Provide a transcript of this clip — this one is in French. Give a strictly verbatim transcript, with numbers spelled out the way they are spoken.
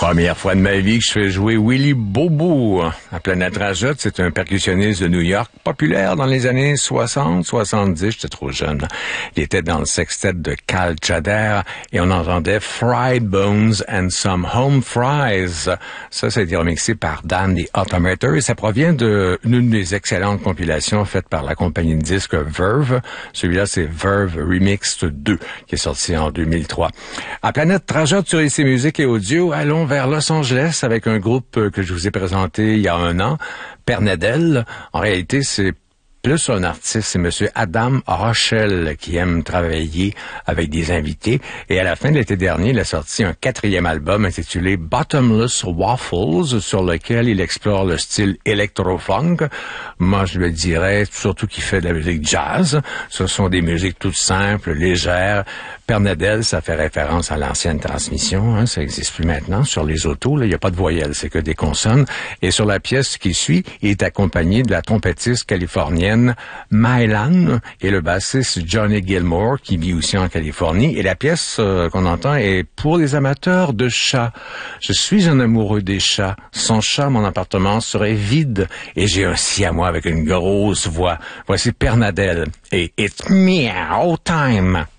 Première fois de ma vie que je fais jouer Willy Bobo à Planète Rajot. C'est un percussionniste de New York, populaire dans les années soixante, soixante-dix. J'étais trop jeune. Il était dans le sextet de Cal Tjader et on entendait Fried Bones and Some Home Fries. Ça, ça a été remixé par Dan the Automator et ça provient d'une des excellentes compilations faites par la compagnie de disques Verve. Celui-là, c'est Verve Remixed deux qui est sorti en deux mille trois. À Planète Rajot sur I C Musique et Audio, allons vers Los Angeles avec un groupe que je vous ai présenté il y a un an, Pernadel. En réalité, c'est plus un artiste, c'est Monsieur Adam Rochelle qui aime travailler avec des invités. Et à la fin de l'été dernier, il a sorti un quatrième album intitulé Bottomless Waffles, sur lequel il explore le style électro-funk. Moi, je le dirais, surtout qu'il fait de la musique jazz. Ce sont des musiques toutes simples, légères. Pernadel, ça fait référence à l'ancienne transmission, hein, ça n'existe plus maintenant. Sur les autos, là, il n'y a pas de voyelles, c'est que des consonnes. Et sur la pièce qui suit, il est accompagné de la trompettiste californienne Mylan et le bassiste Johnny Gilmore, qui vit aussi en Californie. Et la pièce euh, qu'on entend est pour les amateurs de chats. Je suis un amoureux des chats. Sans chat, mon appartement serait vide. Et j'ai un siamois avec une grosse voix. Voici Pernadel et It's Meow Time.